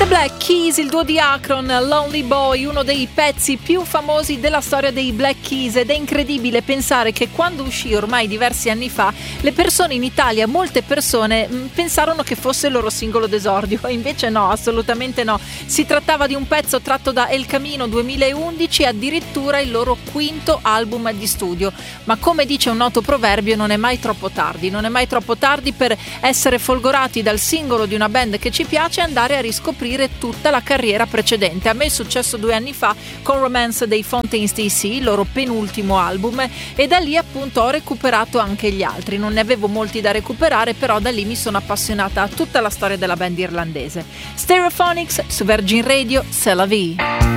The Black Keys, il duo di Akron, Lonely Boy, uno dei pezzi più famosi della storia dei Black Keys, ed è incredibile pensare che quando uscì ormai diversi anni fa, le persone in Italia, molte persone pensarono che fosse il loro singolo d'esordio, invece no, assolutamente no. Si trattava di un pezzo tratto da El Camino 2011, addirittura il loro quinto album di studio. Ma come dice un noto proverbio, non è mai troppo tardi, non è mai troppo tardi per essere folgorati dal singolo di una band che ci piace e andare a riscoprire tutta la carriera precedente. A me è successo 2 anni fa con Romance dei Fontaines DC, il loro penultimo album, e da lì appunto ho recuperato anche gli altri. Non ne avevo molti da recuperare, però da lì mi sono appassionata a tutta la storia della band irlandese. Stereophonics su Virgin Radio, c'est la vie.